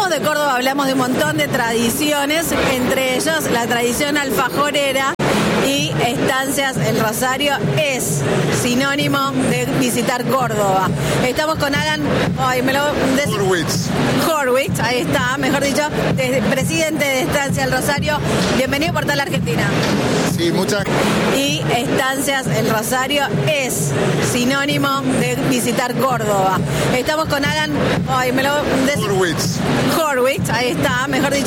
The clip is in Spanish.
hablamos de Córdoba, hablamos de un montón de tradiciones, entre ellos la tradición alfajorera. Y Estancias El Rosario es sinónimo de visitar Córdoba. Estamos con Alan Horwitz, ahí está, mejor dicho, presidente de Estancias El Rosario. Bienvenido a Portal Argentina. Sí, muchas. Y Estancias El Rosario es sinónimo de visitar Córdoba. Estamos con Alan Horwitz, ahí está, mejor dicho,